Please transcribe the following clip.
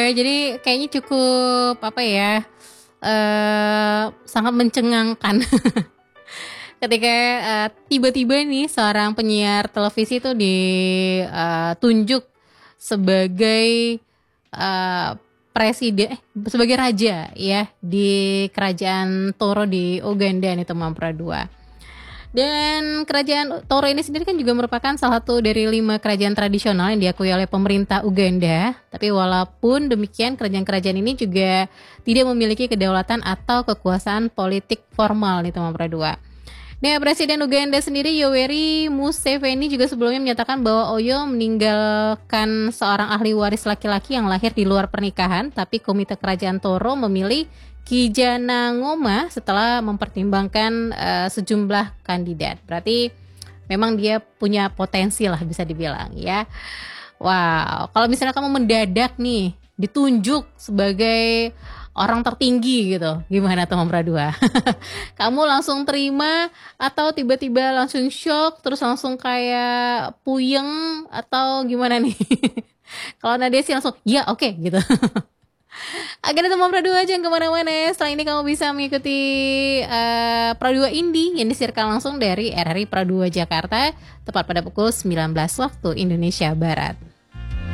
jadi kayaknya cukup apa ya, sangat mencengangkan ketika tiba-tiba nih seorang penyiar televisi itu ditunjuk sebagai eh, presiden, sebagai raja ya di kerajaan Toro di Uganda nih teman Pradua. Dan kerajaan Toro ini sendiri kan juga merupakan salah satu dari 5 kerajaan tradisional yang diakui oleh pemerintah Uganda. Tapi walaupun demikian, kerajaan-kerajaan ini juga tidak memiliki kedaulatan atau kekuasaan politik formal nih teman Pradua. Nah, Presiden Uganda sendiri Yoweri Museveni juga sebelumnya menyatakan bahwa Oyo meninggalkan seorang ahli waris laki-laki yang lahir di luar pernikahan, tapi Komite Kerajaan Toro memilih Kijana Ngoma setelah mempertimbangkan sejumlah kandidat. Berarti memang dia punya potensi lah bisa dibilang ya. Wow, kalau misalnya kamu mendadak nih ditunjuk sebagai orang tertinggi gitu, gimana teman Pradua? Kamu langsung terima atau tiba-tiba langsung shock terus langsung kayak puyeng atau gimana nih? Kalau Nadia sih langsung ya oke gitu. Agar teman Pradua jangan kemana-mana. Setelah ini kamu bisa mengikuti Pradua Indie yang disiarkan langsung dari RRI Pradua Jakarta tepat pada pukul 19 waktu Indonesia Barat.